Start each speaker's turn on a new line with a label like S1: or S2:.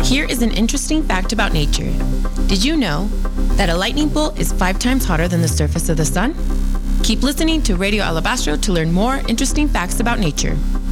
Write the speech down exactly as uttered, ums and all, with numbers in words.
S1: Here is an interesting fact about nature. Did you know that a lightning bolt is five times hotter than the surface of the sun? Keep listening to Radio Alabastro to learn more interesting facts about nature.